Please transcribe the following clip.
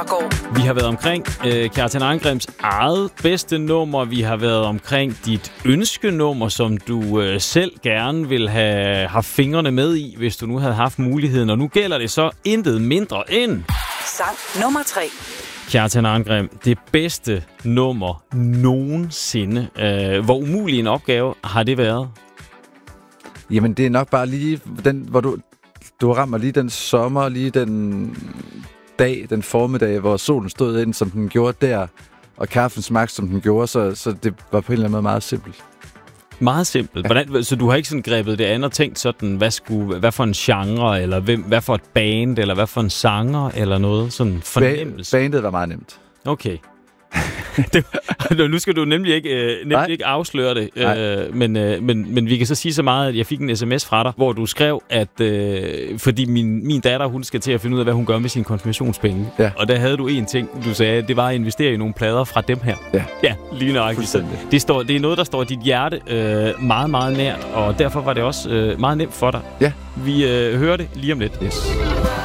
Vi har været omkring Kjartan Angrims eget bedste nummer. Vi har været omkring dit ønskenummer, som du selv gerne vil have haft fingrene med i, hvis du nu havde haft muligheden. Og nu gælder det så intet mindre end... Sang nummer 3. Kjartan Angrim, det bedste nummer nogensinde. Hvor umulig en opgave har det været? Jamen, det er nok bare lige den, hvor du rammer lige den sommer, lige den dag, den formiddag, hvor solen stod ind, som den gjorde der, og kaffen smagte, som den gjorde, så det var på en eller anden måde meget simpelt. Meget simpelt. Hvordan, så du har ikke sådan grebet det an og tænkt sådan, hvad for en genre, eller hvad for et band, eller hvad for en sanger, eller noget sådan fornemmelse? Bandet var meget nemt. Okay. Nu skal du nemlig ikke afsløre det, men vi kan så sige så meget, at jeg fik en sms fra dig, hvor du skrev, at fordi min datter, hun skal til at finde ud af, hvad hun gør med sine konfirmationspenge. Ja. Og der havde du en ting, du sagde, det var at investere i nogle plader fra dem her. Ja, lige nøjagtigt. Det er noget, der står dit hjerte meget, meget nært, og derfor var det også meget nemt for dig. Ja. Vi hører det lige om lidt. Yes.